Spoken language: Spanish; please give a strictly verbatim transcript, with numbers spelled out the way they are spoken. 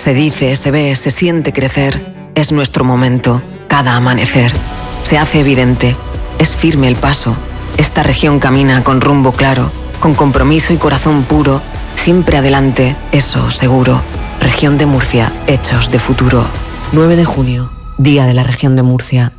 Se dice, se ve, se siente crecer. Es nuestro momento, cada amanecer. Se hace evidente, es firme el paso. Esta región camina con rumbo claro, con compromiso y corazón puro. Siempre adelante, eso seguro. Región de Murcia, hechos de futuro. nueve de junio, Día de la Región de Murcia.